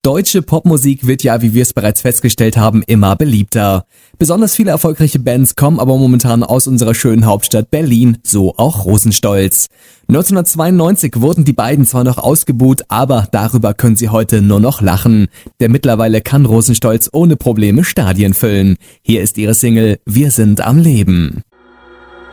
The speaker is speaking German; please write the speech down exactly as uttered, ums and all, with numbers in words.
Deutsche Popmusik wird ja, wie wir es bereits festgestellt haben, immer beliebter. Besonders viele erfolgreiche Bands kommen aber momentan aus unserer schönen Hauptstadt Berlin, so auch Rosenstolz. neunzehnhundertzweiundneunzig wurden die beiden zwar noch ausgebuht, aber darüber können sie heute nur noch lachen. Denn mittlerweile kann Rosenstolz ohne Probleme Stadien füllen. Hier ist ihre Single Wir sind am Leben.